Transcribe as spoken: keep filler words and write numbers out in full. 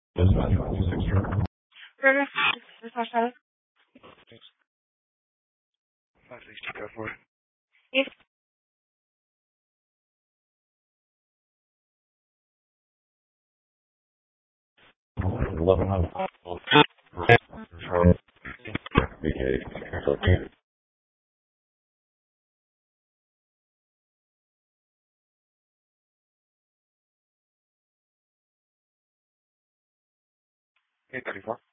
Curtis, this is Marsha. Five six two go for it. Yes. Eleven hundred. Eight thirty four.